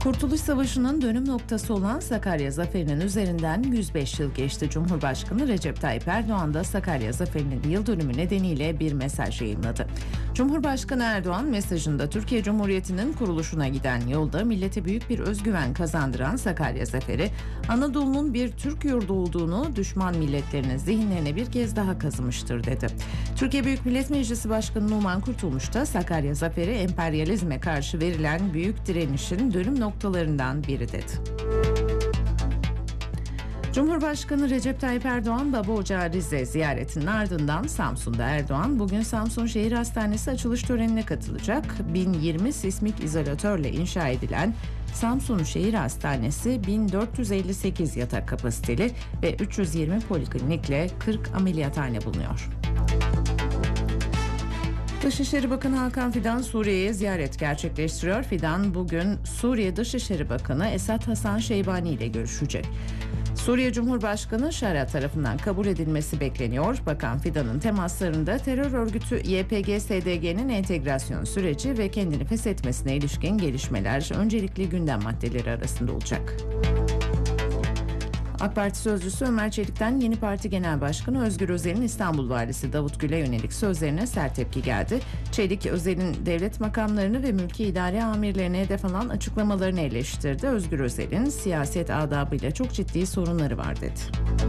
Kurtuluş Savaşı'nın dönüm noktası olan Sakarya Zaferi'nin üzerinden 105 yıl geçti. Cumhurbaşkanı Recep Tayyip Erdoğan da Sakarya Zaferi'nin yıl dönümü nedeniyle bir mesaj yayınladı. Cumhurbaşkanı Erdoğan mesajında Türkiye Cumhuriyeti'nin kuruluşuna giden yolda millete büyük bir özgüven kazandıran Sakarya Zaferi, Anadolu'nun bir Türk yurdu olduğunu düşman milletlerinin zihinlerine bir kez daha kazımıştır dedi. Türkiye Büyük Millet Meclisi Başkanı Numan Kurtulmuş da Sakarya Zaferi emperyalizme karşı verilen büyük direnişin dönüm noktalarından biri dedi. Cumhurbaşkanı Recep Tayyip Erdoğan Babaocağı Rize ziyaretinin ardından Samsun'da Erdoğan bugün Samsun Şehir Hastanesi açılış törenine katılacak. 1020 sismik izolatörle inşa edilen Samsun Şehir Hastanesi 1458 yatak kapasiteli ve 320 poliklinikle 40 ameliyathane bulunuyor. Dışişleri Bakanı Hakan Fidan Suriye'ye ziyaret gerçekleştiriyor. Fidan bugün Suriye Dışişleri Bakanı Esad Hasan Şeybani ile görüşecek. Suriye Cumhurbaşkanı Şara tarafından kabul edilmesi bekleniyor. Bakan Fidan'ın temaslarında terör örgütü YPG-SDG'nin entegrasyon süreci ve kendini feshetmesine ilişkin gelişmeler öncelikli gündem maddeleri arasında olacak. AK Parti sözcüsü Ömer Çelik'ten yeni parti genel başkanı Özgür Özel'in İstanbul valisi Davut Gül'e yönelik sözlerine sert tepki geldi. Çelik, Özel'in devlet makamlarını ve mülki idare amirlerine hedef alan açıklamalarını eleştirdi. Özgür Özel'in siyaset adabıyla çok ciddi sorunları var dedi.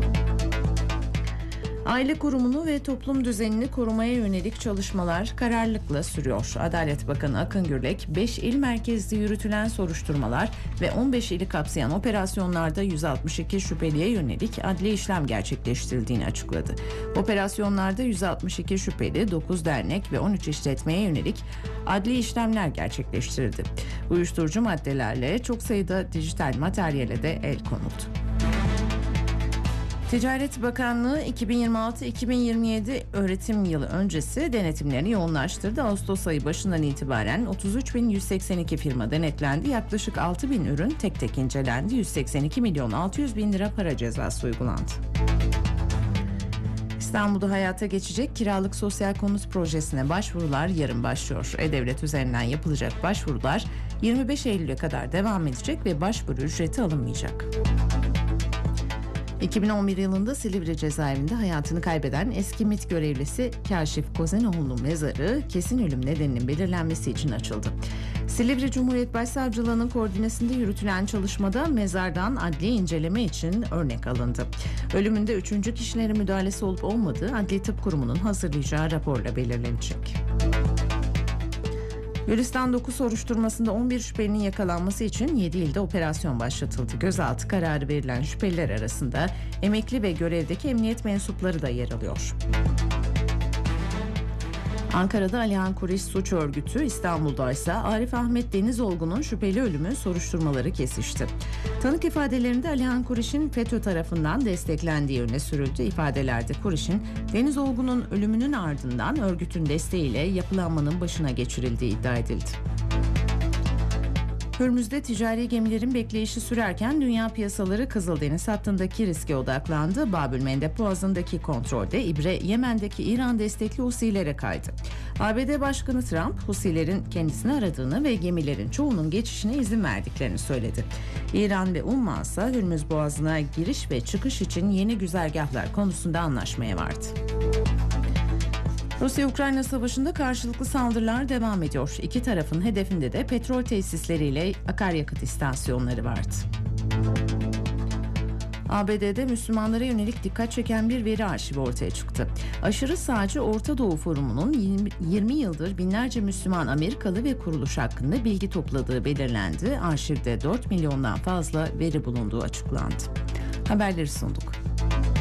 Aile kurumunu ve toplum düzenini korumaya yönelik çalışmalar kararlılıkla sürüyor. Adalet Bakanı Akın Gürlek, 5 il merkezli yürütülen soruşturmalar ve 15 ili kapsayan operasyonlarda 162 şüpheliye yönelik adli işlem gerçekleştirildiğini açıkladı. Operasyonlarda 162 şüpheli, 9 dernek ve 13 işletmeye yönelik adli işlemler gerçekleştirildi. Uyuşturucu maddelerle çok sayıda dijital materyale de el konuldu. Ticaret Bakanlığı 2026-2027 öğretim yılı öncesi denetimlerini yoğunlaştırdı. Ağustos ayı başından itibaren 33.182 firma denetlendi. Yaklaşık 6.000 ürün tek tek incelendi. 182 milyon 600 bin lira para cezası uygulandı. İstanbul'da hayata geçecek kiralık sosyal konut projesine başvurular yarın başlıyor. E-Devlet üzerinden yapılacak başvurular 25 Eylül'e kadar devam edecek ve başvuru ücreti alınmayacak. 2011 yılında Silivri cezaevinde hayatını kaybeden eski MİT görevlisi Kaşif Kozenoğlu'nun mezarı kesin ölüm nedeninin belirlenmesi için açıldı. Silivri Cumhuriyet Başsavcılığı'nın koordinesinde yürütülen çalışmada mezardan adli inceleme için örnek alındı. Ölümünde 3. kişilerin müdahalesi olup olmadığı Adli Tıp Kurumu'nun hazırlayacağı raporla belirlenecek. Gülistan 9 soruşturmasında 11 şüphelinin yakalanması için 7 ilde operasyon başlatıldı. Gözaltı kararı verilen şüpheliler arasında emekli ve görevdeki emniyet mensupları da yer alıyor. Ankara'da Alihan Kuriş Suç Örgütü, İstanbul'da ise Arif Ahmet Denizolgu'nun şüpheli ölümü soruşturmaları kesişti. Tanık ifadelerinde Alihan Kuriş'in FETÖ tarafından desteklendiği öne sürüldü. İfadelerde Kuriş'in Denizolgu'nun ölümünün ardından örgütün desteğiyle yapılanmanın başına geçirildiği iddia edildi. Hürmüz'de ticari gemilerin bekleyişi sürerken dünya piyasaları Kızıldeniz hattındaki riske odaklandı. Babülmendeb Boğazı'ndaki kontrolde ibre Yemen'deki İran destekli Husilere kaydı. ABD Başkanı Trump, Husilerin kendisini aradığını ve gemilerin çoğunun geçişine izin verdiklerini söyledi. İran ve Umman ise Hürmüz Boğazı'na giriş ve çıkış için yeni güzergahlar konusunda anlaşmaya vardı. Rusya-Ukrayna savaşında karşılıklı saldırılar devam ediyor. İki tarafın hedefinde de petrol tesisleriyle akaryakıt istasyonları vardı. ABD'de Müslümanlara yönelik dikkat çeken bir veri arşivi ortaya çıktı. Aşırı sağcı Orta Doğu Forumu'nun 20 yıldır binlerce Müslüman Amerikalı ve kuruluş hakkında bilgi topladığı belirlendi. Arşivde 4 milyondan fazla veri bulunduğu açıklandı. Haberleri sunduk.